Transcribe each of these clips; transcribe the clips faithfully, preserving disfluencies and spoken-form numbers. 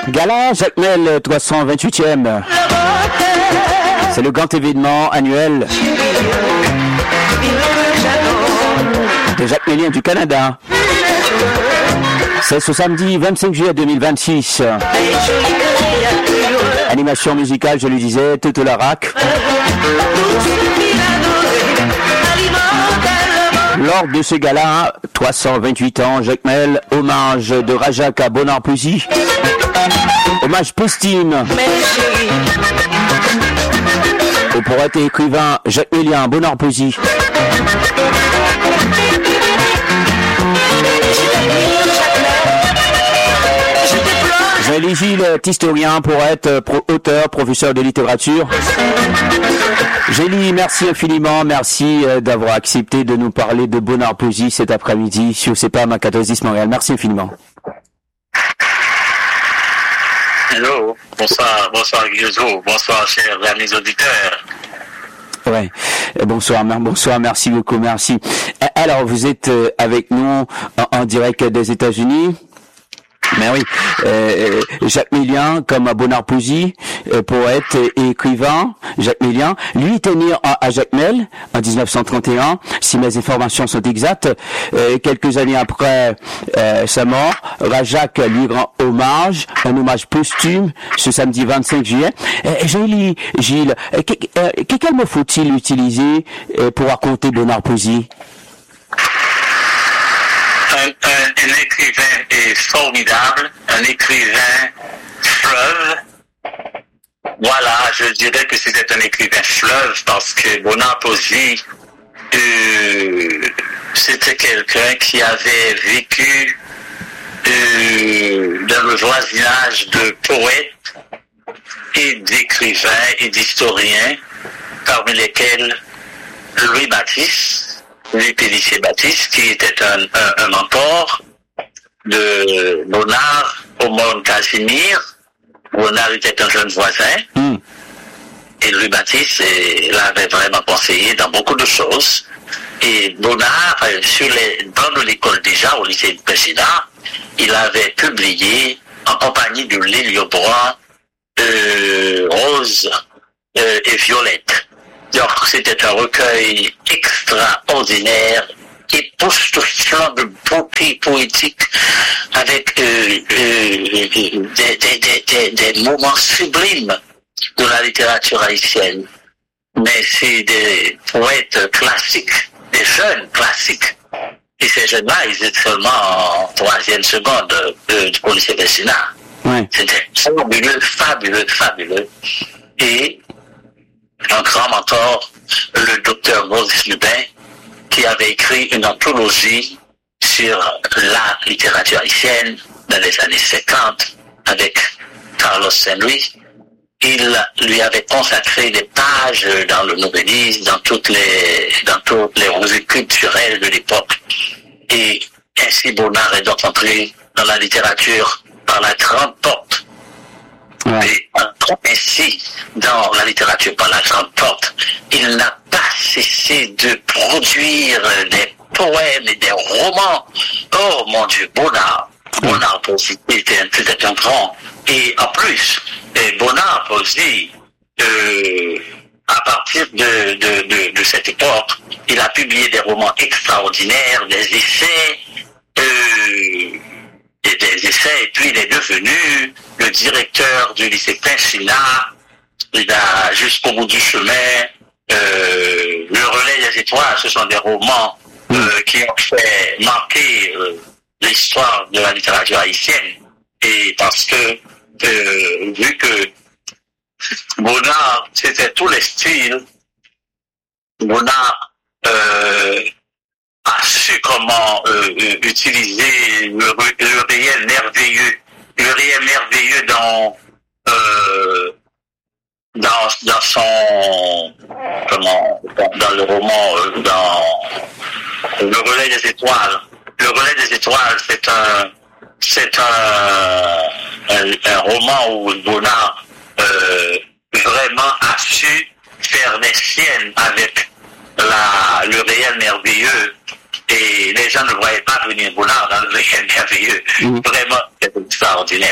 Gala Jacmel trois cent vingt-huitième. C'est le grand événement annuel des Jacmeliens du Canada. C'est ce samedi vingt-cinq juillet deux mille vingt-six. Animation musicale, je le disais, toute la rac. Lors de ce gala, trois cent vingt-huit ans, Jacmel, hommage de Rajak à Bonheur-Pozy. Hommage posthume au poète et écrivain jacmelien Bonheur-Pozy. Joël Gilles est historien, poète, pro- auteur, professeur de littérature. Gélie, merci infiniment, merci euh, d'avoir accepté de nous parler de Bonheur-Pozy cet après-midi sur C P A M à quatorze dix Montréal. Merci infiniment. Hello, bonsoir, bonsoir Guillaume, bonsoir chers amis auditeurs. Ouais. Bonsoir, bonsoir, merci beaucoup, merci. Alors, vous êtes avec nous en, en direct des États-Unis. Mais oui, euh, Jacmelien, comme Bonheur-Pozy, euh, poète et écrivain, Jacmelien, lui était né à, à Jacmel en dix-neuf cent trente et un, si mes informations sont exactes. Euh, quelques années après euh, sa mort, Rajak lui rend hommage, un hommage posthume, ce samedi vingt-cinq juillet. Euh, Gilles, Gilles euh, que, euh, quel mot faut-il utiliser euh, pour raconter Bonheur-Pozy? Un, un, un écrivain est formidable, un écrivain fleuve. Voilà, je dirais que c'était un écrivain fleuve parce que Bonheur-Pozy, euh, c'était quelqu'un qui avait vécu euh, dans le voisinage de poètes et d'écrivains et d'historiens, parmi lesquels Louis Baptiste, Louis Pélissier Baptiste, qui était un, un, un mentor de Bonnard au monde Casimir. Bonnard était un jeune voisin. Mm. Et Louis Baptiste l'avait vraiment conseillé dans beaucoup de choses. Et Bonnard, sur les bancs de l'école déjà, au lycée de Pessina, il avait publié en compagnie de Lélio-Brun, euh, Rose euh, et Violette. Donc, c'était un recueil extraordinaire, époustouflant de beauté poétique, avec euh, euh, des, des, des, des, des moments sublimes de la littérature haïtienne. Mais c'est des poètes classiques, des jeunes classiques. Et ces jeunes-là, ils étaient seulement en troisième seconde euh, du lycée Pessina. Ouais. C'était fabuleux, fabuleux, fabuleux. Et un grand mentor, le docteur Maurice Lubin, qui avait écrit une anthologie sur la littérature haïtienne dans les années cinquante avec Carlos Saint-Louis. Il lui avait consacré des pages dans le Novelisme, dans toutes les, dans toutes les revues culturelles de l'époque. Et ainsi Bonnard est donc entré dans la littérature par la grande porte. Ouais. Et ainsi, dans la littérature par la grande porte, il n'a pas cessé de produire des poèmes et des romans. Oh mon Dieu, Bonnard. Ouais. Bonheur-Pozy était un, était un grand. Et en plus, Bonheur-Pozy, euh, à partir de, de, de, de cette époque, il a publié des romans extraordinaires, des essais, euh, des, des essais, et puis il est devenu le directeur du lycée Pessina. Il a, jusqu'au bout du chemin, euh, Le Relais des Étoiles, ce sont des romans euh, qui ont fait marquer euh, l'histoire de la littérature haïtienne. Et parce que, euh, vu que Bonnard, c'était tous les styles, Bonnard euh, a su comment euh, utiliser le, le réel merveilleux, le réel merveilleux dans euh, dans dans son comment dans, dans le roman, euh, dans Le Relais des Étoiles. Le Relais des Étoiles, c'est un c'est un, un un roman où Bonnard euh, vraiment a su faire des siennes avec la, le réel merveilleux, et les gens ne voyaient pas venir Bonnard dans le réel merveilleux. Mmh. Vraiment, c'est extraordinaire.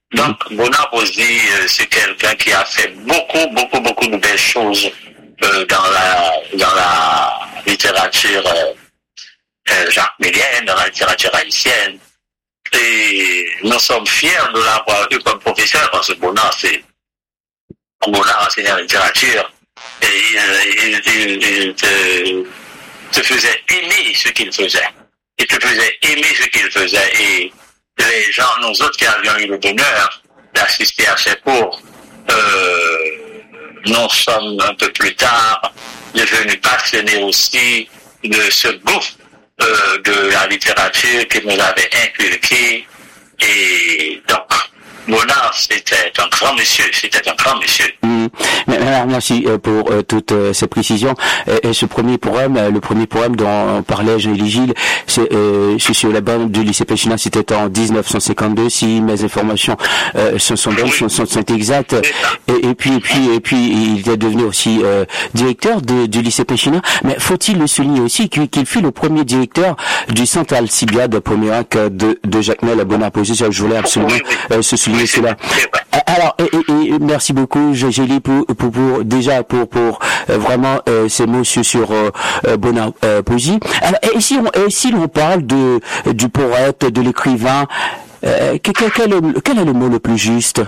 Donc, Bonnard Posy, euh, c'est quelqu'un qui a fait beaucoup, beaucoup, beaucoup de belles choses euh, dans la dans la littérature euh, euh, jacques-mélienne, dans la littérature haïtienne. Et nous sommes fiers de l'avoir eu comme professeur parce que Bonnard, c'est Bonnard enseignait la littérature et il, il, il, il te, te faisait aimer ce qu'il faisait. Il te faisait aimer ce qu'il faisait et les gens, nous autres qui avions eu le bonheur d'assister à ces cours, euh, nous sommes un peu plus tard devenus passionnés aussi de ce goût euh, de la littérature qu'il nous avait inculqué. Et donc, Bonnard, c'était un grand monsieur, c'était un grand monsieur. Mmh. Alors, merci pour euh, toutes euh, ces précisions. Et, et ce premier poème, euh, le premier poème dont parlait Jean-Élie Gilles, c'est euh, sur la bande du lycée Péchina, c'était en dix-neuf cent cinquante-deux, si mes informations euh, sont, sont bonnes, sont, sont, sont exactes. Et, et puis, et puis, et puis, il est devenu aussi euh, directeur de, du lycée Péchina. Mais faut-il le souligner aussi qu'il, qu'il fut le premier directeur du centre Alcibiade premier acte de, de Jacmel à Bonnard-Posy. Je voulais absolument euh, se souligner cela. Alors, et, et, et merci beaucoup, Gélie, pour, pour, pour déjà pour pour euh, vraiment euh, ces mots sur, sur euh, Bonnard-Posy. Alors, et si on et si l'on parle de du poète, de l'écrivain, euh, quel, quel, quel, est, quel est le mot le plus juste?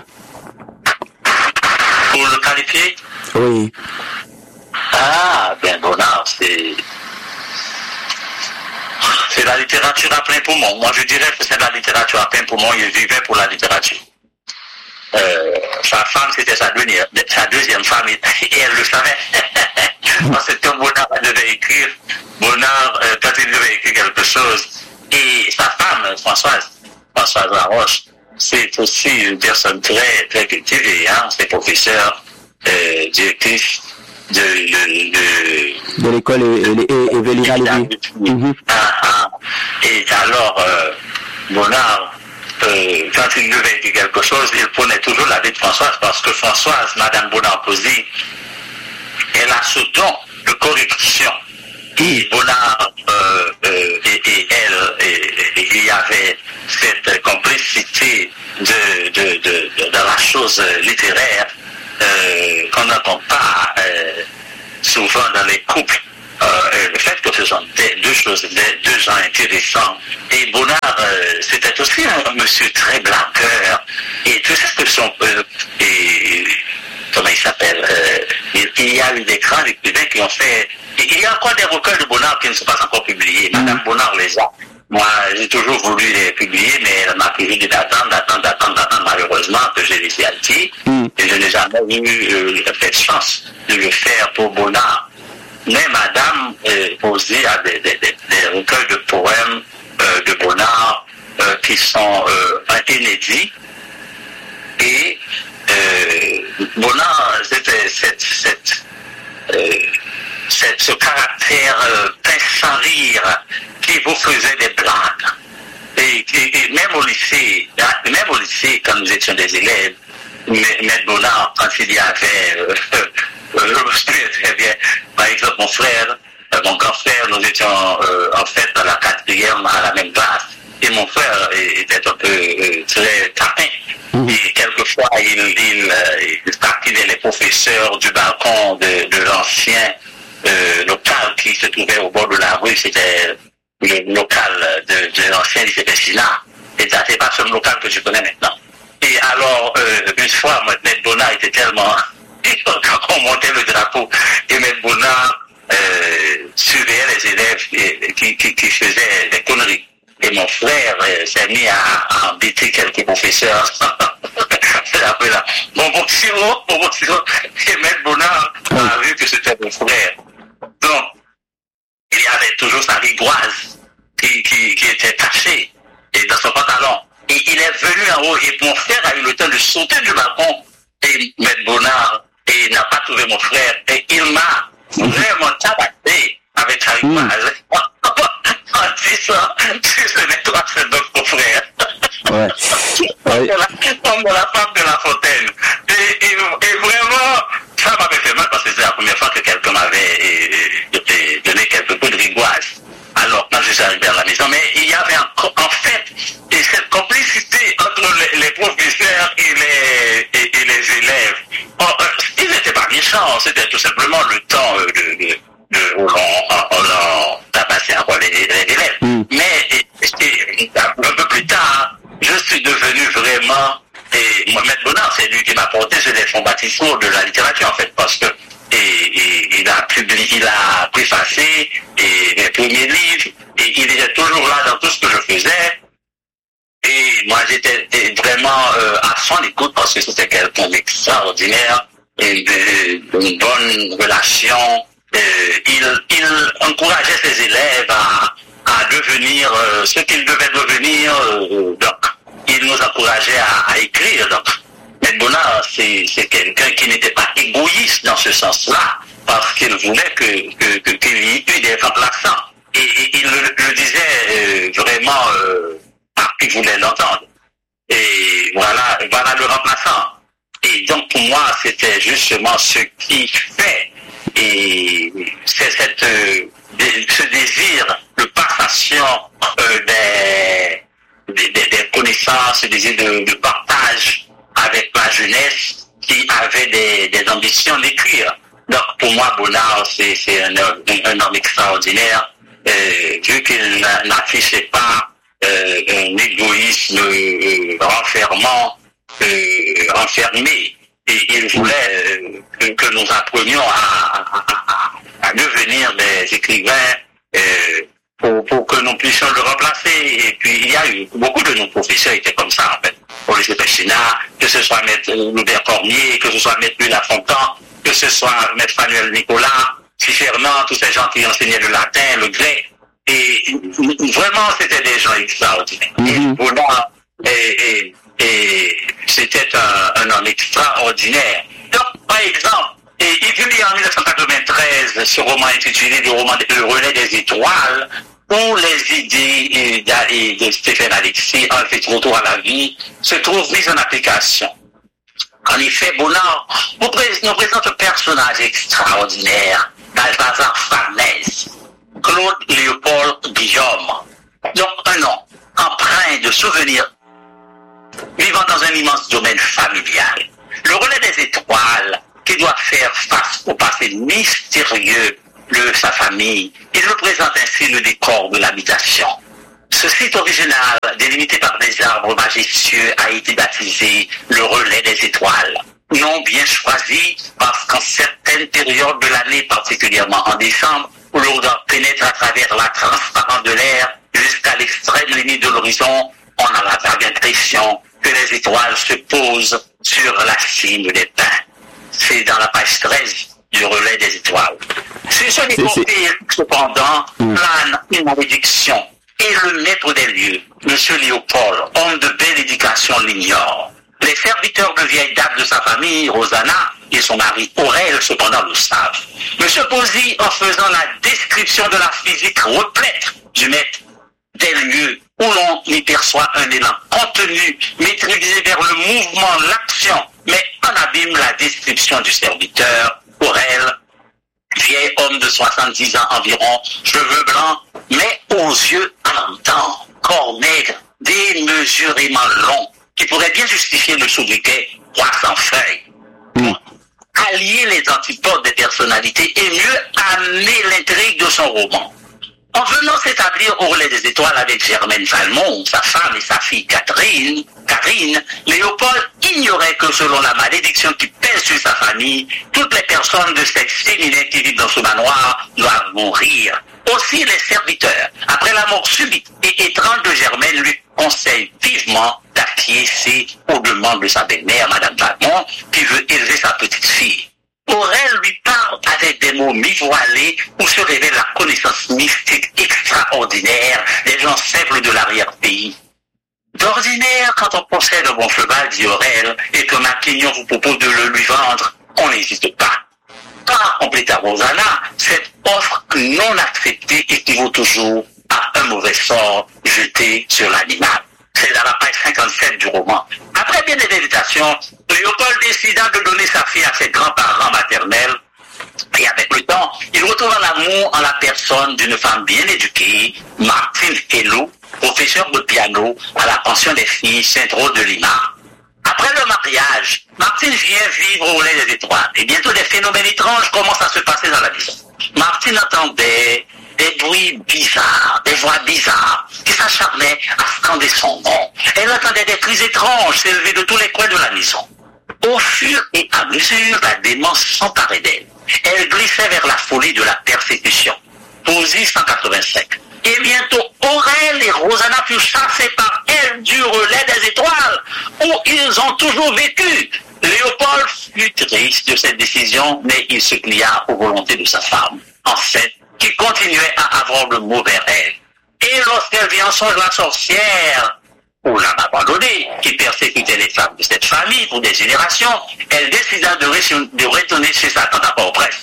Pour le qualifier? Oui. Ah, ben Bonnard, c'est c'est la littérature à plein poumon. Moi, je dirais que c'est la littérature à plein poumon. Il vivait pour la littérature. Euh, sa femme, c'était sa deuxième, sa deuxième femme, et elle le savait. Parce que quand Bonnard devait écrire, Bonnard, euh, quand il devait écrire quelque chose, et sa femme, Françoise, Françoise Laroche, c'est aussi une personne très, très cultivée, hein, c'est professeur, euh, directrice de, de, de, de l'école Evelina Lévy. Mm-hmm. Ah, ah. Et alors, euh, Bonnard, Euh, quand il devait dire quelque chose, il prenait toujours la vie de Françoise parce que Françoise, Madame Bonnard-Posy, elle a ce don de correction. Et Bonnard euh, euh, et, et elle, et, et, il y avait cette complicité de, de, de, de, de la chose littéraire euh, qu'on n'entend pas euh, souvent dans les couples. Euh, le fait que ce sont des, deux choses, des, deux gens intéressants. Et Bonnard, euh, c'était aussi un, un monsieur très blanqueur. Et tu sais ce que son... Euh, et, comment il s'appelle euh, il, il y a eu des grands écrivains qui ont fait... Il y a encore des recueils de Bonnard qui ne sont pas encore publiés. Madame mmh. Bonnard les a. Moi, j'ai toujours voulu les publier, mais elle m'a toujours dit d'attendre, d'attendre, d'attendre, d'attendre, malheureusement, que j'ai laissé Alti. Mmh. Et je n'ai jamais eu euh, cette chance de le faire pour Bonnard. Mais Madame euh, Posy a des, des, des, des recueils de poèmes euh, de Bonnard euh, qui sont euh, inédits. Et euh, Bonnard, c'était cette, cette, euh, cette, ce caractère euh, pince sans rire qui vous faisait des blagues. Et, et, et même au lycée, même au lycée, quand nous étions des élèves, M. Bonnard, quand il y avait... Euh, Euh, je me souviens très bien. Par exemple, mon frère, euh, mon grand frère, nous étions euh, en fait dans la quatrième à la même classe. Et mon frère euh, était un peu euh, très tapin. Mmh. Et quelquefois, il, il, euh, il taquinait les professeurs du balcon de, de l'ancien euh, local qui se trouvait au bord de la rue. C'était le local de, de l'ancien lycée Péchina. Et ça, c'est pas ce local que je connais maintenant. Et alors, euh, une fois, M. Bonnard était tellement... Quand on montait le drapeau, et M. Bonnard euh, surveillait les élèves et, qui, qui, qui faisaient des conneries. Et mon frère euh, s'est mis à, à embêter quelques professeurs. C'est après là. Bon, bon, sirop, bon, bon, sirop. Et M. Bonnard a vu que c'était mon frère. Donc, il y avait toujours sa rigoise qui, qui, qui était tachée et dans son pantalon. Et il est venu en haut et mon frère a eu le temps de sauter du balcon. Et M. Bonnard et n'a pas trouvé mon frère et il m'a vraiment tabassé avec sa rigoise en disant si ce n'est toi, c'est notre frère. Ouais. Comme, de la, comme de la femme de la fontaine. Et, et, et vraiment, ça m'avait fait mal parce que c'est la première fois que quelqu'un m'avait et, et, donné quelques peu de rigoise. Alors, quand je suis arrivé à la maison, mais il y avait en, en fait et cette complicité entre les, les professeurs méchant, c'était tout simplement le temps euh, de, de, de, où l'on, on, on tabassait encore les, les élèves. Mm. Mais et, et, un peu plus tard, je suis devenu vraiment, et Mohamed Bonheur, c'est lui qui m'a porté sur les fonds baptismaux de la littérature, en fait, parce que et, et, il a publié, il a préfacé et, les premiers livres, et il était toujours là dans tout ce que je faisais. Et moi, j'étais vraiment euh, à son écoute parce que c'était quelqu'un d'extraordinaire, et d'une bonne relation. Euh, il, il encourageait ses élèves à, à devenir euh, ce qu'ils devaient devenir. Euh, donc, il nous encourageait à, à écrire. Donc, mais Bonheur, c'est, c'est quelqu'un qui n'était pas égoïste dans ce sens-là, parce qu'il voulait que, que, que, qu'il y ait eu des remplaçants. Et, et il le, le disait euh, vraiment euh, parce qu'il voulait l'entendre. Et voilà, voilà le remplaçant. Et donc pour moi, c'était justement ce qui fait, et c'est cette, euh, ce désir de passation euh, des, des, des, des connaissances, ce désir de, de partage avec la jeunesse qui avait des, des ambitions d'écrire. Donc pour moi, Bonheur, c'est, c'est un, un, un homme extraordinaire, euh, vu qu'il n'affichait pas euh, un égoïsme euh, renfermant, euh, renfermé. Et il voulait euh, que, que nous apprenions à, à, à, à devenir des écrivains euh, pour, pour que nous puissions le remplacer. Et puis il y a eu beaucoup de nos professeurs étaient comme ça en fait. Pour les Pechina, que ce soit Maître Loubert Cormier, que ce soit Maître Louis Lafontaine, que ce soit Maître Fanuel Nicolas, Si Fernand, tous ces gens qui enseignaient le latin, le grec. Et vraiment, c'était des gens extraordinaires. Mm-hmm. Et Bonheur, et, et, et c'était un, un homme extraordinaire. Donc, par exemple, et il publie en dix-neuf cent quatre-vingt-treize ce roman intitulé Le roman Le relais des étoiles, où les idées de Stéphane Alexis, en fait retour à la vie, se trouvent mises en application. En effet, Bonheur nous présente un personnage extraordinaire, Balthazar Farnèse, Claude Léopold Guillaume. Donc un nom empreint de souvenirs, vivant dans un immense domaine familial. Le relais des étoiles, qui doit faire face au passé mystérieux de sa famille, il représente ainsi le décor de l'habitation. Ce site original, délimité par des arbres majestueux, a été baptisé le relais des étoiles. Nom bien choisi parce qu'en certaines périodes de l'année, particulièrement en décembre, où l'odeur pénètre à travers la transparence de l'air jusqu'à l'extrême limite de l'horizon, on a la vague impression que les étoiles se posent sur la cime des pins. C'est dans la page treize du relais des étoiles. Sur ce hypothèse, cependant, plane une malédiction. Et le maître des lieux, M. Léopold, homme de belle éducation, l'ignore. Les serviteurs de vieille date de sa famille, Rosanna, et son mari Aurel, cependant, le savent. M. Posy, en faisant la description de la physique replète du maître des lieux, où l'on y perçoit un élan contenu, maîtrisé vers le mouvement, l'action, mais en abîme la description du serviteur, Aurel, vieil homme de soixante-dix ans environ, cheveux blancs, mais aux yeux ardents, corps maigre, démesurément long, qui pourrait bien justifier le sobriquet roi sans feuille. Mmh. Allier les antipodes des personnalités et mieux amener l'intrigue de son roman. En venant s'établir au relais des étoiles avec Germaine Valmont, sa femme et sa fille Catherine, Karine, Léopold ignorait que selon la malédiction qui pèse sur sa famille, toutes les personnes de sexe féminin qui vivent dans ce manoir doivent mourir. Aussi les serviteurs, après la mort subite et étrange de Germaine, lui conseillent vivement d'acquiescer aux demandes de sa belle-mère, Madame Valmont, qui veut élever sa petite fille. Aurel lui parle avec des mots mi-voilés où se révèle la connaissance mystique extraordinaire des gens simples de l'arrière-pays. D'ordinaire, quand on possède un bon cheval, dit Aurel, et que Maquignon vous propose de le lui vendre, on n'hésite pas. Car, compléta Rosanna, cette offre non acceptée équivaut toujours à un mauvais sort jeté sur l'animal. C'est dans la page cinquante-sept du roman. Après bien des hésitations, Léopold décida de donner sa fille à ses grands-parents maternels. Et avec le temps, il retrouva l'amour en la personne d'une femme bien éduquée, Martine Hello, professeure de piano à la pension des filles Saint-Rose de Lima. Après le mariage, Martine Martine vient vivre au lait des étoiles. Et bientôt, des phénomènes étranges commencent à se passer dans la maison. Martine entendait des bruits bizarres, des voix bizarres, qui s'acharnaient à scander son nom. Elle entendait des cris étranges s'élever de tous les coins de la maison. Au fur et à mesure, la démence s'emparait d'elle. Elle glissait vers la folie de la persécution. Poésie cent quatre-vingt-cinq. Et bientôt, Aurel et Rosanna furent chassés par elle du relais des étoiles, où ils ont toujours vécu. Léopold fut triste de cette décision, mais il se plia aux volontés de sa femme, enceinte, qui continuait à avoir le mot vers elle. Et lorsqu'elle vit en songe la sorcière, ou l'âme abandonnée, qui persécutait les femmes de cette famille pour des générations, elle décida de, re- de retourner chez sa tante à Port-au-Prince.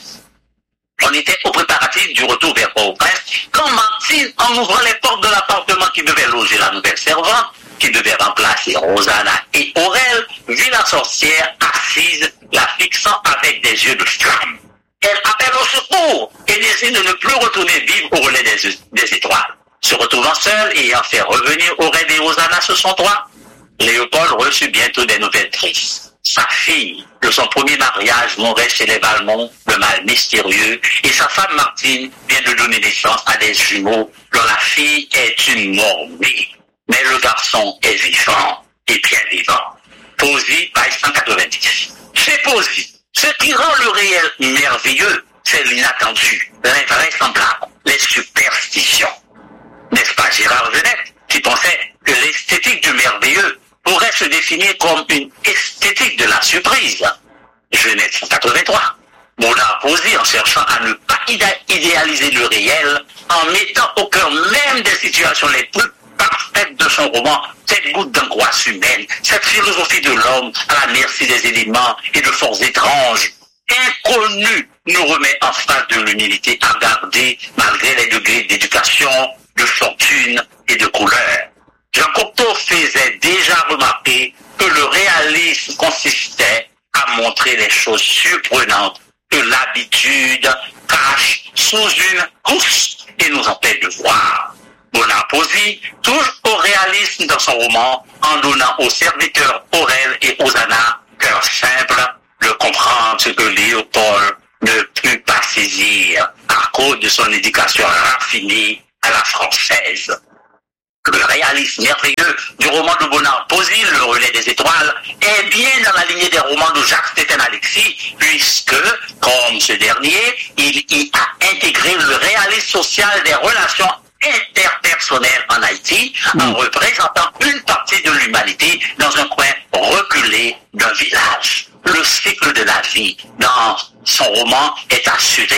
On était au préparatif du retour vers Port-au-Prince, quand Martine, en ouvrant les portes de l'appartement qui devait loger la nouvelle servante, qui devait remplacer Rosanna et Aurel, vit la sorcière assise, la fixant avec des yeux de flamme. Elle appelle au secours et décide de ne plus retourner vivre au relais des, des étoiles. Se retrouvant seul et ayant fait revenir Aurel et Rosanna sur son toit, Léopold reçut bientôt des nouvelles tristes. Sa fille, de son premier mariage, mourait chez les Valmont, le mal mystérieux, et sa femme Martine vient de donner naissance à des jumeaux dont la fille est une mort-née. Mais le garçon est vivant, et bien vivant. Poésie, page cent quatre-vingt-dix. Chez Poésie, ce qui rend le réel merveilleux, c'est l'inattendu, l'invraisemblable, les superstitions. N'est-ce pas Gérard Genette, qui pensait que l'esthétique du merveilleux pourrait se définir comme une esthétique de la surprise. Genèse cent quatre-vingt-trois. Bonnard Posy, en cherchant à ne pas idéaliser le réel, en mettant au cœur même des situations les plus parfaites de son roman, cette goutte d'angoisse humaine, cette philosophie de l'homme à la merci des éléments et de forces étranges, inconnues, nous remet en face de l'humilité à garder malgré les degrés d'éducation, de fortune et de couleur. Jean Cocteau faisait déjà remarquer que le réalisme consistait à montrer les choses surprenantes que l'habitude cache sous une couche et nous empêche de voir. Bonnard Posy touche au réalisme dans son roman en donnant aux serviteurs Aurel et Rosanna, cœur simple, de comprendre ce que Léopold ne put pas saisir à cause de son éducation raffinée à la française. Le réalisme merveilleux du roman de Bonnard Posy, Le relais des étoiles, est bien dans la lignée des romans de Jacques Stéphane-Alexis, puisque, comme ce dernier, il y a intégré le réalisme social des relations interpersonnelles en Haïti, mmh. en représentant une partie de l'humanité dans un coin reculé d'un village. Le cycle de la vie dans son roman est assuré